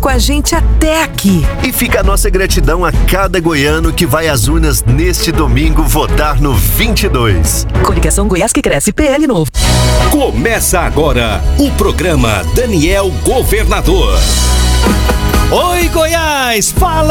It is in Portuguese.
com a gente até aqui. E fica a nossa gratidão a cada goiano que vai às urnas neste domingo votar no 22. Coligação Goiás que Cresce, PL Novo. Começa agora o programa Daniel Governador. Oi, Goiás! Fala!